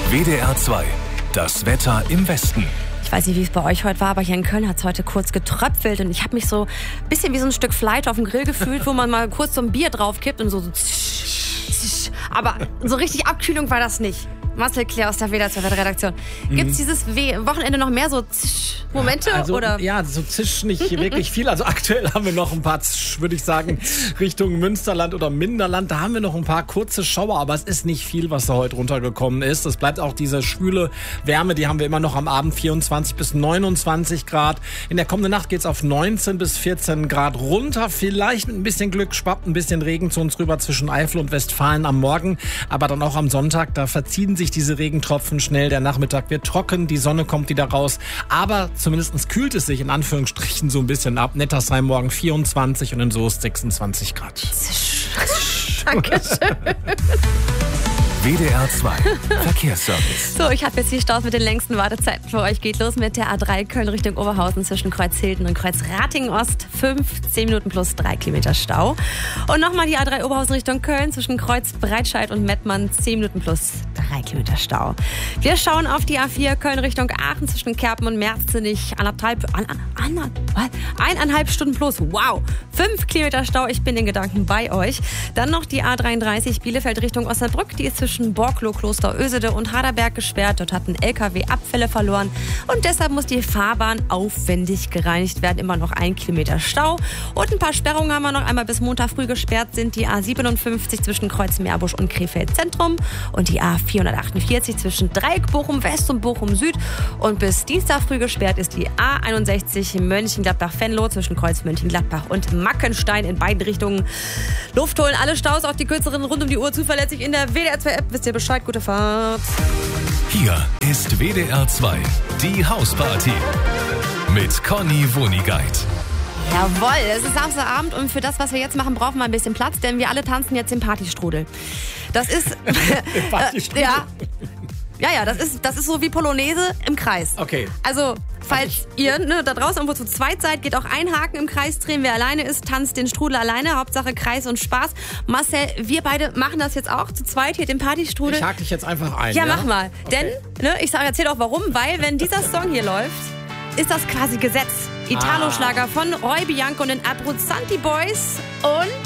WDR 2. Das Wetter im Westen. Ich weiß nicht, wie es bei euch heute war, aber hier in Köln hat es heute kurz getröpfelt und ich habe mich so ein bisschen wie so ein Stück Fleisch auf dem Grill gefühlt, wo man mal kurz so ein Bier draufkippt und so aber so richtig Abkühlung war das nicht. Marcel Claire aus der WDR 2 Redaktion. Gibt es dieses Wochenende noch mehr so Momente? Oder? Ja, so Zisch nicht wirklich viel. Also aktuell haben wir noch ein paar, würde ich sagen, Richtung Münsterland oder Minderland. Da haben wir noch ein paar kurze Schauer, aber es ist nicht viel, was da heute runtergekommen ist. Es bleibt auch diese schwüle Wärme, die haben wir immer noch am Abend 24 bis 29 Grad. In der kommenden Nacht geht es auf 19 bis 14 Grad runter. Vielleicht mit ein bisschen Glück schwappt ein bisschen Regen zu uns rüber zwischen Eifel und Westfalen am Morgen. Aber dann auch am Sonntag, da verziehen sich diese Regentropfen schnell. Der Nachmittag wird trocken, die Sonne kommt wieder raus. Aber zumindest kühlt es sich in Anführungsstrichen so ein bisschen ab. Nettersheim morgen 24 und in Soest 26 Grad. Dankeschön. WDR 2 Verkehrsservice. So, ich habe jetzt die Staus mit den längsten Wartezeiten für euch. Geht los mit der A3 Köln Richtung Oberhausen zwischen Kreuz-Hilden und Kreuz-Ratingen-Ost. 10 Minuten plus 3 Kilometer Stau. Und nochmal die A3 Oberhausen Richtung Köln zwischen Kreuz-Breitscheid und Mettmann. 10 Minuten plus 3 Kilometer Stau. Wir schauen auf die A4 Köln Richtung Aachen zwischen Kerpen und Merzenich. 1,5 Stunden plus. Wow. 5 Kilometer Stau. Ich bin in Gedanken bei euch. Dann noch die A33 Bielefeld Richtung Osnabrück. Die ist zwischen Borklow, Kloster Ösede und Harderberg gesperrt. Dort hat ein LKW Abfälle verloren und deshalb muss die Fahrbahn aufwendig gereinigt werden. Immer noch 1 Kilometer Stau und ein paar Sperrungen haben wir noch. Einmal bis Montag früh gesperrt sind die A57 zwischen Kreuz-Meerbusch und Krefeld Zentrum und die A448 zwischen Dreieck Bochum West und Bochum Süd. Und bis Dienstag früh gesperrt ist die A61 Mönchengladbach-Venlo zwischen Kreuz Mönchengladbach und Mackenstein in beiden Richtungen. Luft holen, alle Staus, auch die kürzeren rund um die Uhr zuverlässig in der WDR 2 App. Wisst ihr Bescheid? Gute Fahrt. Hier ist WDR 2, die Hausparty mit Conny Wonigkeit. Jawohl, es ist Samstagabend und für das, was wir jetzt machen, brauchen wir ein bisschen Platz, denn wir alle tanzen jetzt den Partystrudel. Das ist... Partystrudel? Ja, das ist so wie Polonaise im Kreis. Okay. Also, falls ihr da draußen irgendwo zu zweit seid, geht auch ein Haken im Kreis drehen. Wer alleine ist, tanzt den Strudel alleine. Hauptsache Kreis und Spaß. Marcel, wir beide machen das jetzt auch zu zweit hier, den Partystrudel. Ich hake dich jetzt einfach ein. Ja, mach mal. Okay. Denn, ich erzähle auch warum, weil wenn dieser Song hier läuft, ist das quasi Gesetz. Italo-Schlager von Roy Bianco und den Abruzzanti Boys und